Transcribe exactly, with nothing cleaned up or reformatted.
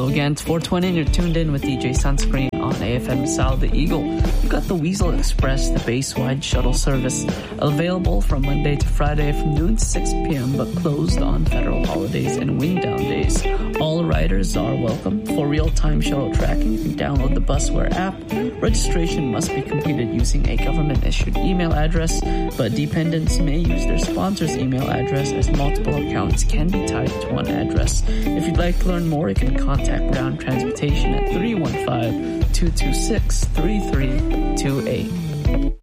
Hello again, it's four twenty and you're tuned in with D J Sunscreen on A F M Sal the Eagle. We've got the Weasel Express, the base-wide shuttle service, available from Monday to Friday from noon to six p.m. but closed on federal holidays and wind-down days. All riders are welcome. For real-time shuttle tracking, you can download the Busware app. Registration must be completed using a government-issued email address, but dependents may use their sponsor's email address as multiple accounts can be tied to one address. If you'd like to learn more, you can contact Ground Transportation at three one five, two two six, three three two eight.